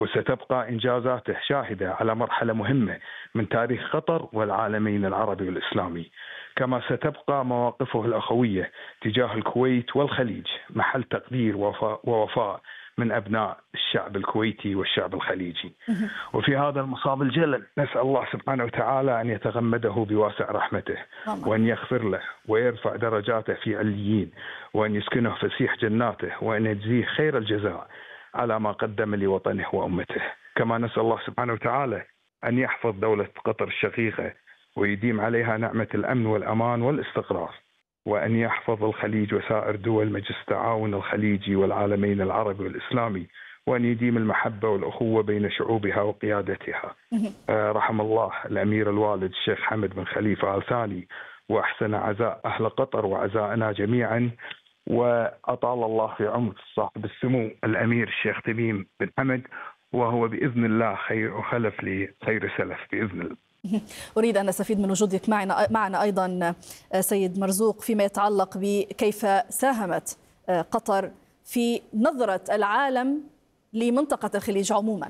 وستبقى إنجازاته شاهدة على مرحلة مهمة من تاريخ قطر والعالمين العربي والإسلامي، كما ستبقى مواقفه الأخوية تجاه الكويت والخليج محل تقدير ووفاء من أبناء الشعب الكويتي والشعب الخليجي. وفي هذا المصاب الجلل نسأل الله سبحانه وتعالى أن يتغمده بواسع رحمته، وأن يغفر له ويرفع درجاته في عليين، وأن يسكنه فسيح جناته، وأن يجزيه خير الجزاء على ما قدم لوطنه وأمته. كما نسأل الله سبحانه وتعالى أن يحفظ دولة قطر الشقيقة ويديم عليها نعمة الأمن والأمان والاستقرار، وأن يحفظ الخليج وسائر دول مجلس التعاون الخليجي والعالمين العربي والإسلامي، وأن يديم المحبة والأخوة بين شعوبها وقيادتها. رحم الله الأمير الوالد الشيخ حمد بن خليفة آل ثاني، وأحسن عزاء أهل قطر وعزائنا جميعا، وأطال الله في عمر صاحب السمو الأمير الشيخ تميم بن حمد، وهو بإذن الله خير وخلف لخير سلف بإذن الله. أريد أن أستفيد من وجودك معنا أيضا سيد مرزوق فيما يتعلق بكيف ساهمت قطر في نظرة العالم لمنطقة الخليج عموما.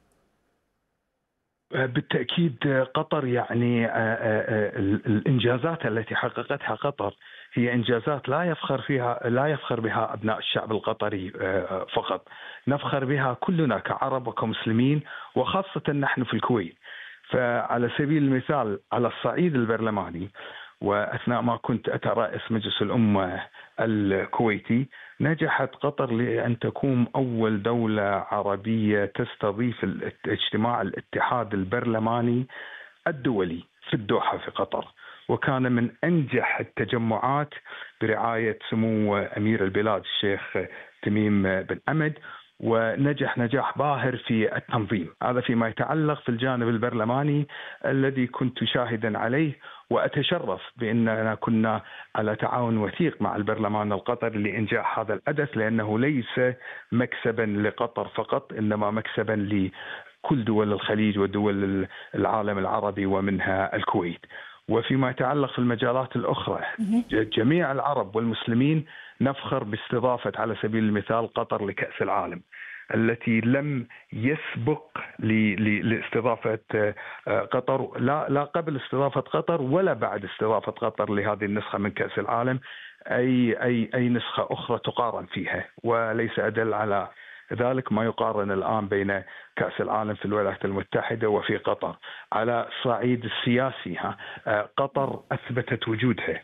بالتأكيد قطر يعني الإنجازات التي حققتها قطر هي إنجازات لا يفخر بها أبناء الشعب القطري فقط، نفخر بها كلنا كعرب وكمسلمين، وخاصة نحن في الكويت. فعلى سبيل المثال على الصعيد البرلماني، وأثناء ما كنت أترأس مجلس الأمة الكويتي، نجحت قطر لأن تكون أول دولة عربية تستضيف اجتماع الاتحاد البرلماني الدولي في الدوحة في قطر، وكان من أنجح التجمعات برعاية سمو أمير البلاد الشيخ تميم بن حمد، ونجح نجاح باهر في التنظيم. هذا فيما يتعلق في الجانب البرلماني الذي كنت شاهدا عليه، وأتشرف بأننا كنا على تعاون وثيق مع البرلمان القطري لإنجاح هذا الحدث، لأنه ليس مكسبا لقطر فقط، إنما مكسبا لكل دول الخليج ودول العالم العربي ومنها الكويت. وفيما يتعلق في المجالات الأخرى، جميع العرب والمسلمين نفخر باستضافة على سبيل المثال قطر لكأس العالم، التي لم يسبق لاستضافة قطر، لا قبل استضافة قطر ولا بعد استضافة قطر لهذه النسخة من كأس العالم أي نسخة أخرى تقارن فيها. وليس أدل على ذلك ما يقارن الآن بين كأس العالم في الولايات المتحدة وفي قطر. على الصعيد السياسي قطر أثبتت وجودها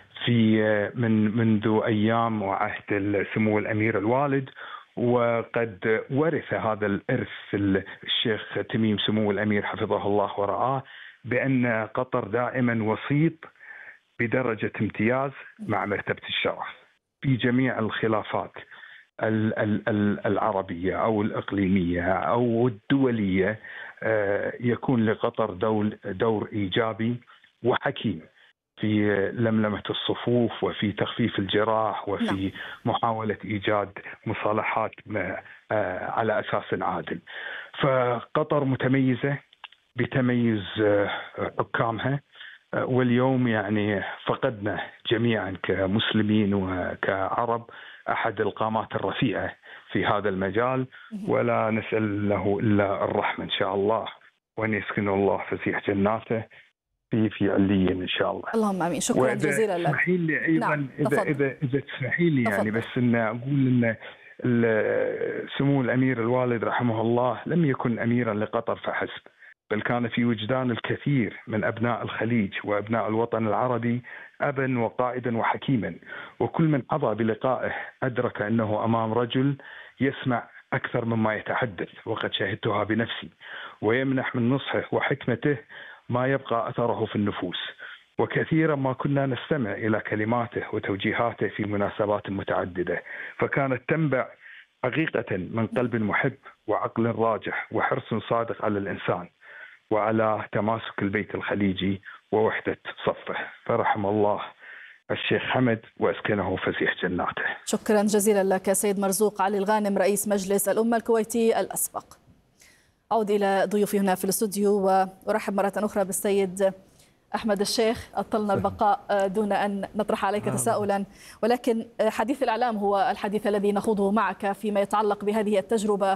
منذ أيام وعهد سمو الأمير الوالد، وقد ورث هذا الإرث الشيخ تميم سمو الأمير حفظه الله ورعاه، بأن قطر دائما وسيط بدرجة امتياز مع مرتبة الشرف في جميع الخلافات العربية أو الإقليمية أو الدولية. يكون لقطر دور إيجابي وحكيم في لملمة الصفوف وفي تخفيف الجراح وفي محاولة إيجاد مصالحات على أساس عادل. فقطر متميزة بتميز حكامها، واليوم يعني فقدنا جميعا كمسلمين وكعرب أحد القامات الرفيعة في هذا المجال، ولا نسأل له إلا الرحمة إن شاء الله، وأن يسكنه الله فسيح جناته في عليين إن شاء الله. اللهم آمين. شكرا جزيلا لك. تسمحي لي أيضا إذا تسمحي لي يعني بس أن أقول أن سمو الأمير الوالد رحمه الله لم يكن أميرا لقطر فحسب، بل كان في وجدان الكثير من أبناء الخليج وأبناء الوطن العربي أبا وقائدا وحكيما، وكل من حظى بلقائه أدرك أنه أمام رجل يسمع أكثر مما يتحدث، وقد شاهدتها بنفسي، ويمنح من نصحه وحكمته ما يبقى أثره في النفوس. وكثيرا ما كنا نستمع إلى كلماته وتوجيهاته في مناسبات متعددة، فكانت تنبع حقيقة من قلب محب وعقل راجح وحرص صادق على الإنسان وعلى تماسك البيت الخليجي ووحدة صفه. فرحم الله الشيخ حمد وأسكنه فسيح جناته. شكرا جزيلا لك سيد مرزوق علي الغانم رئيس مجلس الأمة الكويتي الأسبق. أعود إلى ضيوفي هنا في الاستوديو وأرحب مرة أخرى بالسيد أحمد الشيخ. أطلنا البقاء دون أن نطرح عليك تساؤلا، ولكن حديث الإعلام هو الحديث الذي نخوضه معك فيما يتعلق بهذه التجربة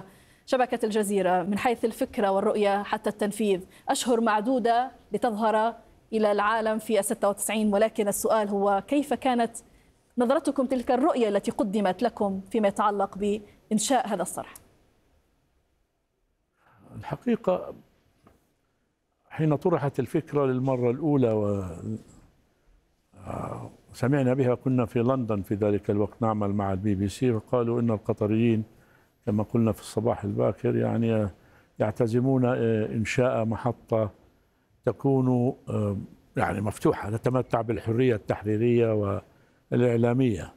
شبكة الجزيرة من حيث الفكرة والرؤية حتى التنفيذ أشهر معدودة لتظهر إلى العالم في 96، ولكن السؤال هو كيف كانت نظرتكم تلك الرؤية التي قدمت لكم فيما يتعلق بإنشاء هذا الصرح؟ الحقيقة حين طرحت الفكرة للمرة الأولى وسمعنا بها، كنا في لندن في ذلك الوقت نعمل مع BBC، وقالوا إن القطريين كما قلنا في الصباح الباكر يعني يعتزمون إنشاء محطة تكون يعني مفتوحة تتمتع بالحرية التحريرية والإعلامية.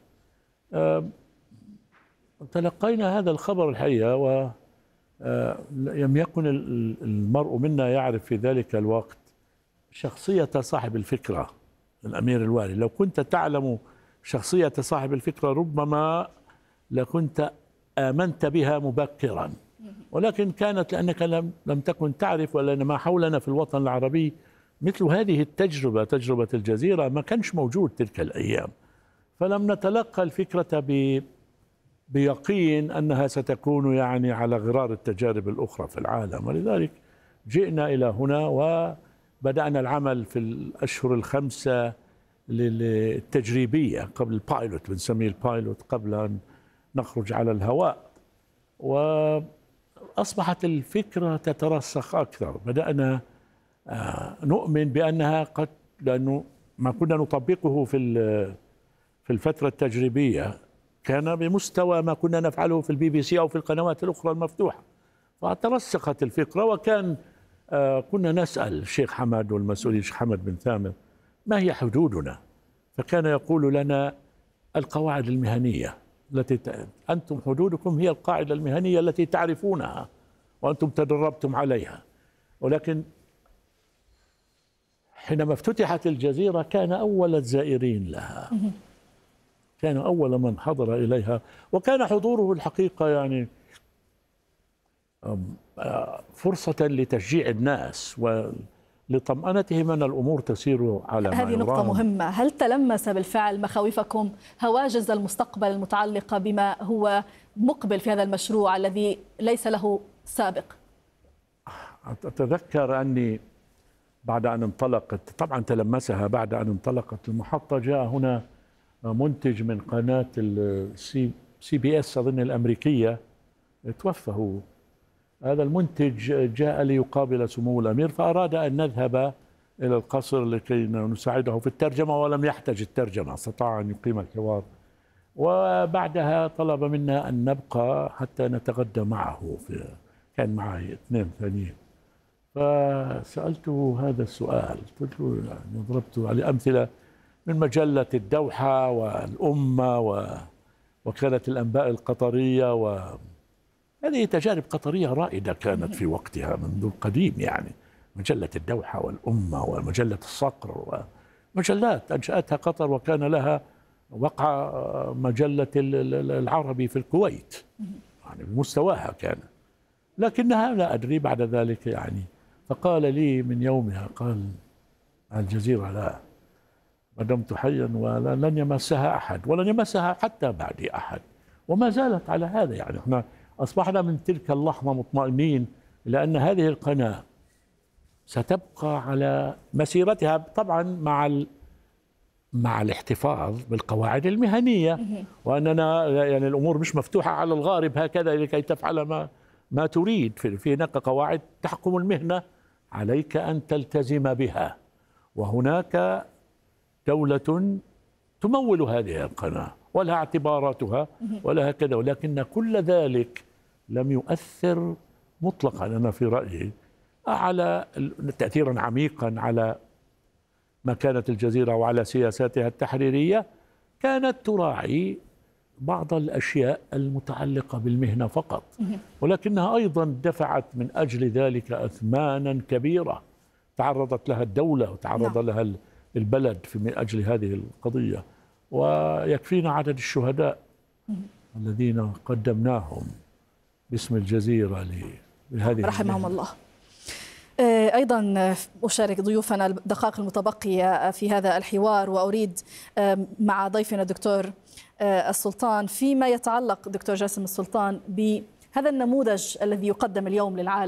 تلقينا هذا الخبر الحقيقة، ولم يكن المرء منا يعرف في ذلك الوقت شخصية صاحب الفكرة الأمير الوالي. لو كنت تعلم شخصية صاحب الفكرة ربما لكنت آمنت بها مبكرا، ولكن كانت لأنك لم تكن تعرف، ولأن ما حولنا في الوطن العربي مثل هذه التجربة، تجربة الجزيرة، ما كانش موجود تلك الأيام، فلم نتلقى الفكرة بيقين أنها ستكون يعني على غرار التجارب الأخرى في العالم. ولذلك جئنا إلى هنا وبدأنا العمل في الأشهر الخمسة التجريبية قبل البايلوت، بنسميه البايلوت، قبل أن نخرج على الهواء. وأصبحت الفكرة تترسخ أكثر، بدأنا نؤمن بأنها قد، لأنه ما كنا نطبقه في الفترة التجريبية كان بمستوى ما كنا نفعله في BBC أو في القنوات الأخرى المفتوحة، فترسخت الفكرة. وكان كنا نسأل الشيخ حمد والمسؤول الشيخ حمد بن ثامر ما هي حدودنا، فكان يقول لنا القواعد المهنية التي أنتم حدودكم هي القاعدة المهنية التي تعرفونها وأنتم تدربتم عليها. ولكن حينما افتتحت الجزيرة كان أول الزائرين لها، كان أول من حضر إليها، وكان حضوره الحقيقة يعني فرصة لتشجيع الناس ولطمأنتهم أن الأمور تسير على ما يرام. هذه نقطة مهمة. هل تلمس بالفعل مخاوفكم هواجس المستقبل المتعلقة بما هو مقبل في هذا المشروع الذي ليس له سابق؟ أتذكر أني بعد أن انطلقت، طبعا تلمسها بعد أن انطلقت المحطة، جاء هنا منتج من قناة CBS أظن الأمريكية، توفى هو. هذا المنتج جاء ليقابل سمو الأمير، فأراد أن نذهب إلى القصر لكي نساعده في الترجمة، ولم يحتاج الترجمة، استطاع أن يقيم الحوار. وبعدها طلب منا أن نبقى حتى نتغدى معه، كان معي 2 ثانيين. فسألته هذا السؤال، قلت له يعني ضربت على أمثلة من مجلة الدوحة والأمة وكانت الأنباء القطرية، وهذه تجارب قطرية رائدة كانت في وقتها منذ القديم، يعني مجلة الدوحة والأمة ومجلة الصقر ومجلات أنشأتها قطر، وكان لها وقع مجلة العربي في الكويت يعني بمستواها كان، لكنها لا أدري بعد ذلك يعني. فقال لي من يومها، قال الجزيرة لا، ما دمت حيا ولن يمسها أحد ولن يمسها حتى بعدي أحد، وما زالت على هذا. يعني احنا أصبحنا من تلك اللحظة مطمئنين إلى أن هذه القناة ستبقى على مسيرتها، طبعا مع الاحتفاظ بالقواعد المهنية، وأننا يعني الأمور مش مفتوحة على الغارب هكذا لكي تفعل ما تريد. في هناك قواعد تحكم المهنة عليك أن تلتزم بها، وهناك دولة تمول هذه القناة ولها اعتباراتها ولها كذا، ولكن كل ذلك لم يؤثر مطلقا أنا في رأيي على تأثيرا عميقا على مكانة الجزيرة وعلى سياساتها التحريرية. كانت تراعي بعض الأشياء المتعلقة بالمهنة فقط، ولكنها أيضا دفعت من أجل ذلك أثمانا كبيرة تعرضت لها الدولة وتعرض لها البلد من أجل هذه القضية. ويكفينا عدد الشهداء الذين قدمناهم باسم الجزيرة لهذه رحمهم الله. أيضا أشارك ضيوفنا الدقائق المتبقية في هذا الحوار، وأريد مع ضيفنا الدكتور السلطان فيما يتعلق دكتور جاسم السلطان هذا النموذج الذي يقدم اليوم للعالم